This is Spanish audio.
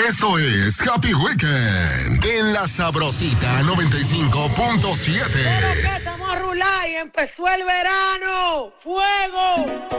Esto es Happy Weekend en la Sabrosita 95.7. Pero que estamos a rular y empezó el verano. ¡Fuego!